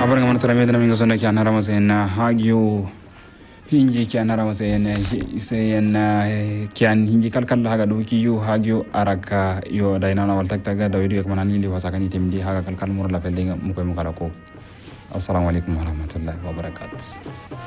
habar ga mantar mai da min gaso da ke anara masa yana hagyo hinji ke anara masa yana sai yana kyan hinji kalkal haga doki yo hagyo araka yo daina na wal takta ga dawidi kuma nan li wasakani temdi haga kalkal mur la felinga mu ko mu kala ko assalamu alaikum warahmatullahi wabarakatuh